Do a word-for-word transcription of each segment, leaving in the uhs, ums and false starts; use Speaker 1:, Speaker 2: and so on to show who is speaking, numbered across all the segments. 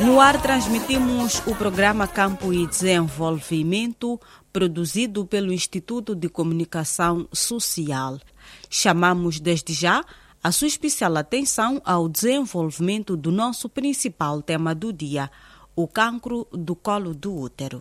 Speaker 1: No ar transmitimos o programa Campo e Desenvolvimento, produzido pelo Instituto de Comunicação Social. Chamamos desde já a sua especial atenção ao desenvolvimento do nosso principal tema do dia, o cancro do colo do útero.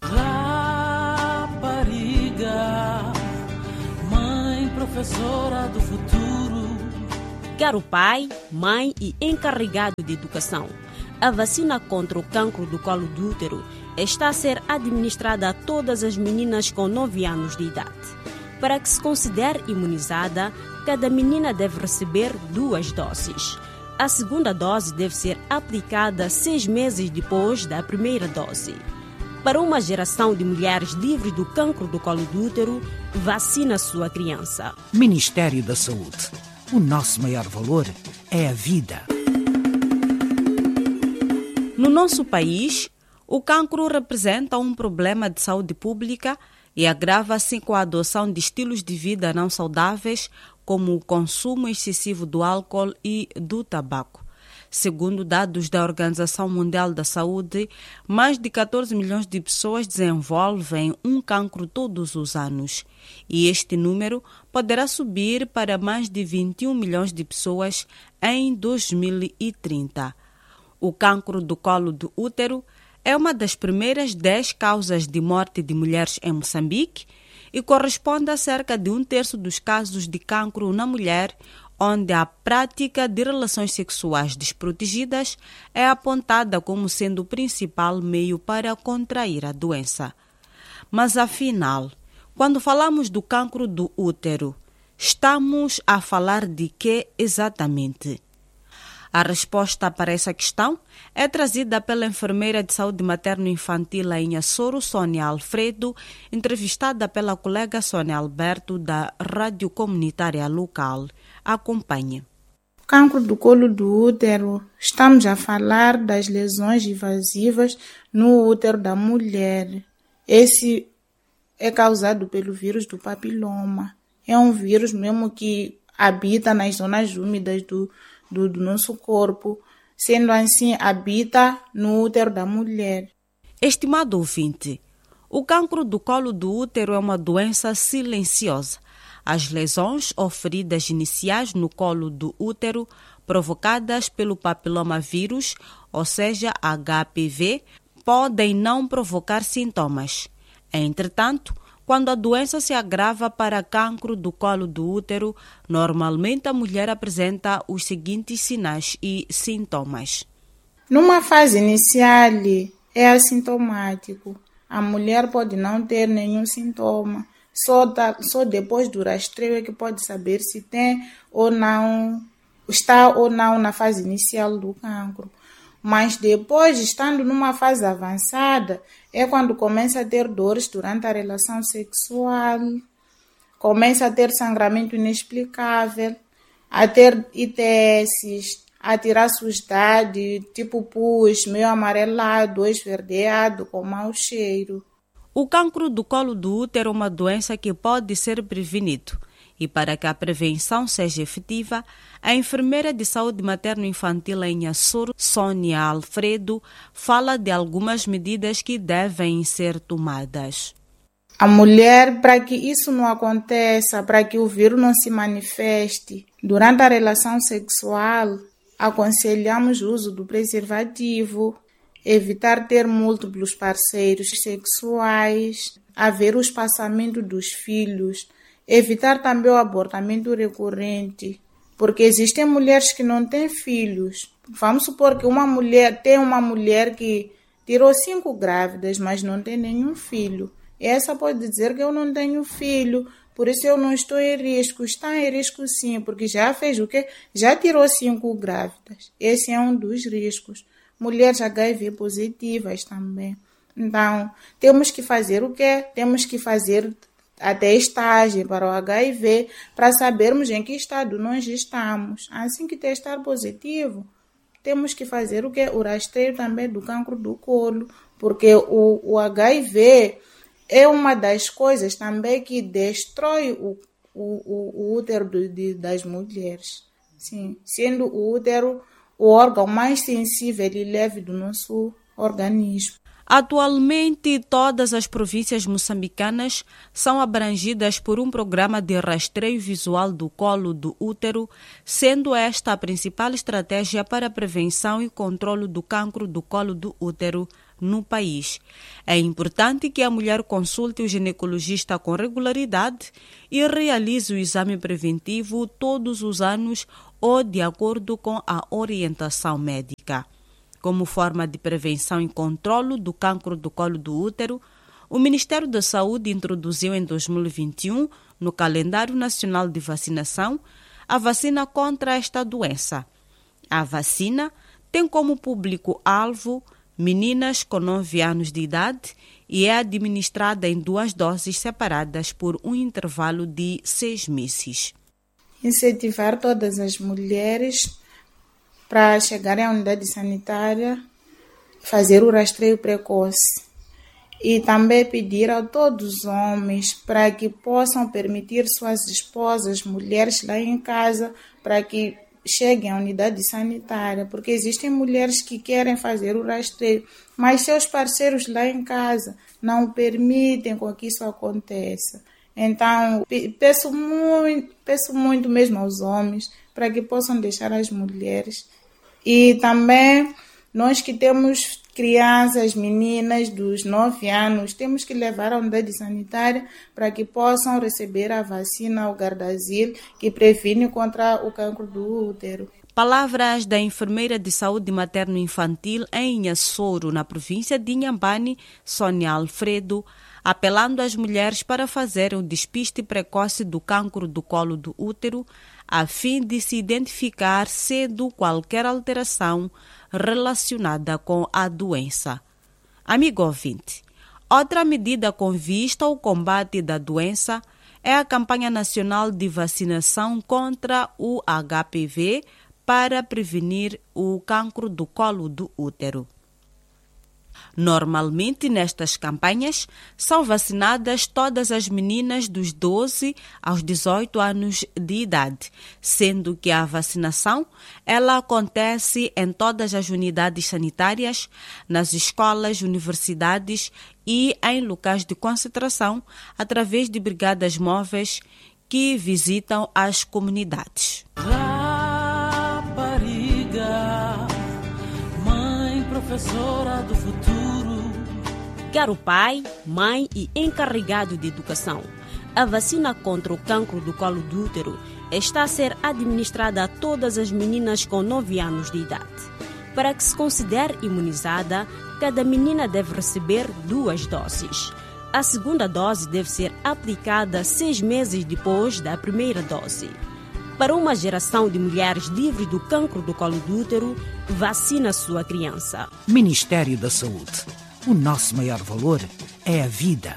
Speaker 2: Rapariga, mãe professora do futuro.
Speaker 3: Caro pai, mãe e encarregado de educação, a vacina contra o cancro do colo do útero está a ser administrada a todas as meninas com nove anos de idade. Para que se considere imunizada, cada menina deve receber duas doses. A segunda dose deve ser aplicada seis meses depois da primeira dose. Para uma geração de mulheres livres do cancro do colo do útero, vacina sua criança.
Speaker 4: Ministério da Saúde. O nosso maior valor é a vida.
Speaker 1: No nosso país, o cancro representa um problema de saúde pública e agrava-se com a adoção de estilos de vida não saudáveis, como o consumo excessivo do álcool e do tabaco. Segundo dados da Organização Mundial da Saúde, mais de catorze milhões de pessoas desenvolvem um cancro todos os anos. E este número poderá subir para mais de vinte e um milhões de pessoas em dois mil e trinta. O cancro do colo do útero é uma das primeiras dez causas de morte de mulheres em Moçambique e corresponde a cerca de um terço dos casos de cancro na mulher, onde a prática de relações sexuais desprotegidas é apontada como sendo o principal meio para contrair a doença. Mas afinal, quando falamos do cancro do útero, estamos a falar de que exatamente? A resposta para essa questão é trazida pela enfermeira de saúde materno-infantil em Açoro, Sônia Alfredo, entrevistada pela colega Sônia Alberto da Rádio Comunitária Local. Acompanhe.
Speaker 5: Cancro do colo do útero. Estamos a falar das lesões invasivas no útero da mulher. Esse é causado pelo vírus do papiloma. É um vírus mesmo que habita nas zonas úmidas do Do, do nosso corpo, sendo assim, habita no útero da mulher.
Speaker 1: Estimado ouvinte, o cancro do colo do útero é uma doença silenciosa. As lesões ou feridas iniciais no colo do útero, provocadas pelo papilomavírus, ou seja, H P V, podem não provocar sintomas. Entretanto, quando a doença se agrava para cancro do colo do útero, normalmente a mulher apresenta os seguintes sinais e sintomas.
Speaker 5: Numa fase inicial, é assintomático. A mulher pode não ter nenhum sintoma. Só, da, só depois do rastreio é que pode saber se tem ou não, está ou não na fase inicial do cancro. Mas depois, estando numa fase avançada, é quando começa a ter dores durante a relação sexual, começa a ter sangramento inexplicável, a ter I T S, a tirar sujidade, tipo pus, meio amarelado, esverdeado, com mau cheiro.
Speaker 1: O cancro do colo do útero é uma doença que pode ser prevenido. E para que a prevenção seja efetiva, a enfermeira de saúde materno-infantil em Açoro, Sônia Alfredo, fala de algumas medidas que devem ser tomadas.
Speaker 5: A mulher, para que isso não aconteça, para que o vírus não se manifeste, durante a relação sexual, aconselhamos o uso do preservativo, evitar ter múltiplos parceiros sexuais, haver o espaçamento dos filhos, evitar também o abortamento recorrente, porque existem mulheres que não têm filhos. Vamos supor que uma mulher tem uma mulher que tirou cinco grávidas, mas não tem nenhum filho. Essa pode dizer que eu não tenho filho, por isso eu não estou em risco. Está em risco sim, porque já fez o quê? Já tirou cinco grávidas. Esse é um dos riscos. Mulheres H I V positivas também. Então, temos que fazer o quê? Temos que fazer a testagem para o H I V, para sabermos em que estado nós estamos. Assim que testar positivo, temos que fazer o que? O rastreio também do cancro do colo, porque o, o H I V é uma das coisas também que destrói o, o, o, o útero de, de, das mulheres. Sim, sendo o útero o órgão mais sensível e leve do nosso organismo.
Speaker 1: Atualmente, todas as províncias moçambicanas são abrangidas por um programa de rastreio visual do colo do útero, sendo esta a principal estratégia para a prevenção e controle do cancro do colo do útero no país. É importante que a mulher consulte o ginecologista com regularidade e realize o exame preventivo todos os anos ou de acordo com a orientação médica. Como forma de prevenção e controle do cancro do colo do útero, o Ministério da Saúde introduziu em dois mil e vinte e um, no Calendário Nacional de Vacinação, a vacina contra esta doença. A vacina tem como público-alvo meninas com nove anos de idade e é administrada em duas doses separadas por um intervalo de seis meses.
Speaker 5: Incentivar todas as mulheres para chegarem à unidade sanitária, fazer o rastreio precoce. E também pedir a todos os homens para que possam permitir suas esposas, mulheres lá em casa, para que cheguem à unidade sanitária, porque existem mulheres que querem fazer o rastreio, mas seus parceiros lá em casa não permitem com que isso aconteça. Então, peço muito, peço muito mesmo aos homens para que possam deixar as mulheres. E também nós que temos crianças, meninas dos nove anos, temos que levar à unidade sanitária para que possam receber a vacina, o Gardasil, que previne contra o cancro do útero.
Speaker 1: Palavras da enfermeira de saúde materno-infantil em Inhassoro, na província de Inhambane, Sônia Alfredo, apelando às mulheres para fazerem o despiste precoce do cancro do colo do útero, a fim de se identificar cedo qualquer alteração relacionada com a doença. Amigo ouvinte, outra medida com vista ao combate da doença é a campanha nacional de vacinação contra o H P V para prevenir o cancro do colo do útero. Normalmente, nestas campanhas, são vacinadas todas as meninas dos doze aos dezoito anos de idade, sendo que a vacinação ela acontece em todas as unidades sanitárias, nas escolas, universidades e em locais de concentração, através de brigadas móveis que visitam as comunidades.
Speaker 2: Rapariga, mãe professora do futuro.
Speaker 3: Caro pai, mãe e encarregado de educação, a vacina contra o cancro do colo do útero está a ser administrada a todas as meninas com nove anos de idade. Para que se considere imunizada, cada menina deve receber duas doses. A segunda dose deve ser aplicada seis meses depois da primeira dose. Para uma geração de mulheres livres do cancro do colo do útero, vacina sua criança.
Speaker 4: Ministério da Saúde. O nosso maior valor é a vida.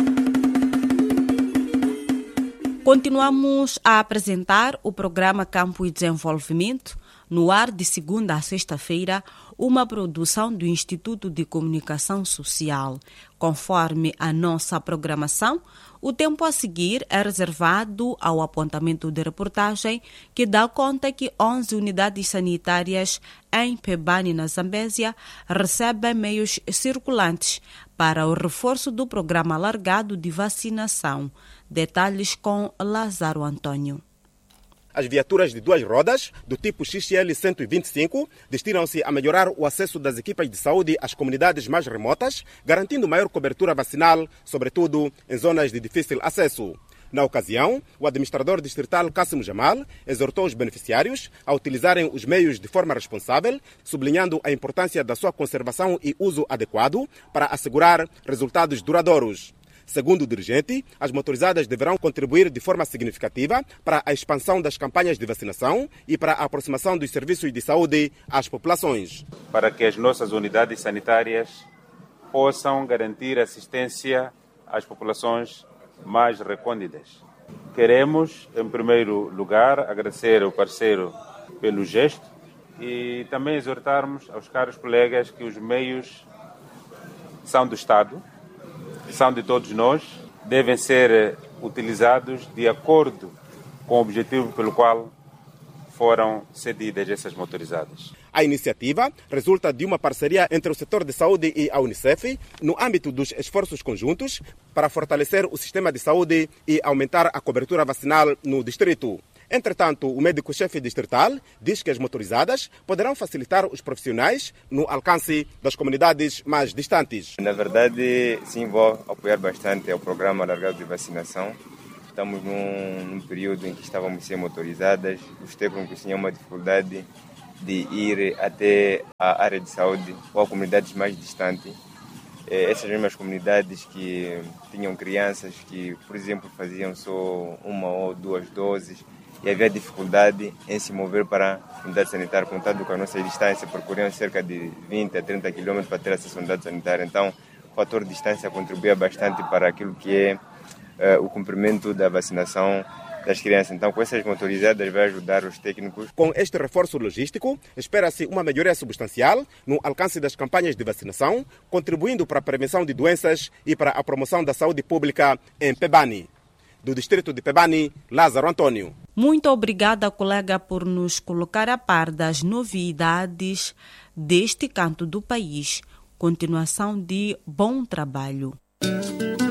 Speaker 1: Continuamos a apresentar o programa Campo e Desenvolvimento, no ar de segunda a sexta-feira, uma produção do Instituto de Comunicação Social. Conforme a nossa programação, o tempo a seguir é reservado ao apontamento de reportagem que dá conta que onze unidades sanitárias em Pebane, na Zambésia, recebem meios circulantes para o reforço do programa alargado de vacinação. Detalhes com Lázaro Antônio.
Speaker 6: As viaturas de duas rodas, do tipo X L cento e vinte e cinco, destinam-se a melhorar o acesso das equipas de saúde às comunidades mais remotas, garantindo maior cobertura vacinal, sobretudo em zonas de difícil acesso. Na ocasião, o administrador distrital Cássimo Jamal exortou os beneficiários a utilizarem os meios de forma responsável, sublinhando a importância da sua conservação e uso adequado para assegurar resultados duradouros. Segundo o dirigente, as motorizadas deverão contribuir de forma significativa para a expansão das campanhas de vacinação e para a aproximação dos serviços de saúde às populações.
Speaker 7: Para que as nossas unidades sanitárias possam garantir assistência às populações mais recônditas. Queremos, em primeiro lugar, agradecer ao parceiro pelo gesto e também exortarmos aos caros colegas que os meios são do Estado, são de todos nós, devem ser utilizados de acordo com o objetivo pelo qual foram cedidas essas motorizadas.
Speaker 6: A iniciativa resulta de uma parceria entre o setor de saúde e a Unicef no âmbito dos esforços conjuntos para fortalecer o sistema de saúde e aumentar a cobertura vacinal no distrito. Entretanto, o médico-chefe distrital diz que as motorizadas poderão facilitar os profissionais no alcance das comunidades mais distantes.
Speaker 8: Na verdade, sim, vou apoiar bastante o programa alargado de vacinação. Estamos num, num período em que estávamos sem motorizadas, os técnicos tinham uma dificuldade de ir até a área de saúde ou a comunidades mais distantes. Essas mesmas comunidades que tinham crianças que, por exemplo, faziam só uma ou duas doses, e havia dificuldade em se mover para a unidade sanitária, contando com a nossa distância, percorriam cerca de vinte a trinta quilômetros para ter acesso à unidade sanitária. Então, o fator de distância contribuía bastante para aquilo que é uh, o cumprimento da vacinação das crianças. Então, com essas motorizadas, vai ajudar os técnicos.
Speaker 6: Com este reforço logístico, espera-se uma melhoria substancial no alcance das campanhas de vacinação, contribuindo para a prevenção de doenças e para a promoção da saúde pública em Pebani. Do distrito de Pebani, Lázaro Antônio.
Speaker 1: Muito obrigada, colega, por nos colocar a par das novidades deste canto do país. Continuação de bom trabalho.